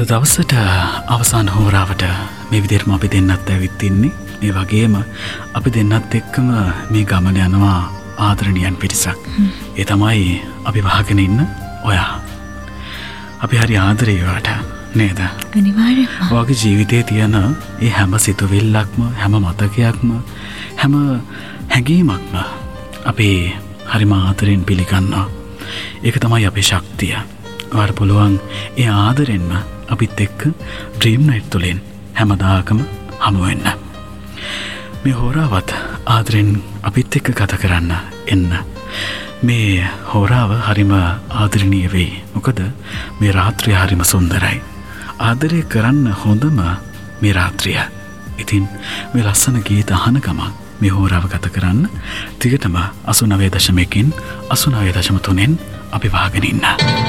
දවසට අවසාන හෝරාවට මේ විදිහටම අපි දෙන්නත් ඇවිත් ඉන්නේ. ඒ වගේම අපි දෙන්නත් එක්කම මේ ගමන යනවා ආදරණීයන් පිරිසක්. ඒ තමයි අපි වහගෙන ඉන්න ඔයා. අපි හරි ආදරේ ඔයාට නේද? අනිවාර්යයෙන්ම. ඔයාගේ ජීවිතයේ තියෙන ඒ හැම සිතුවිල්ලක්ම, හැම මතකයක්ම, හැම හැඟීමක්ම අපි හරිම ආදරෙන් පිළිගන්නවා. ඒක තමයි අපේ ශක්තිය. ඔයාට පුළුවන් ඒ ආදරෙන්ම අපිත් එක්ක ඩ්‍රීම් නයිට් තුලින් හැමදාකම හමු වෙන්න. මේ හෝරාවත් ආදරෙන් අපිත් එක්ක ගත කරන්න එන්න. මේ හෝරාව හරිම ආදරණීය වෙයි. මොකද මේ රාත්‍රිය හරිම සුන්දරයි. ආදරය කරන්න හොඳම මේ රාත්‍රිය. ඉතින් මේ ලස්සන ගීත අහන ගමන් මේ හෝරාව ගත කරන්න දිගටම 89.1 89.3 අපි වහගෙන ඉන්න.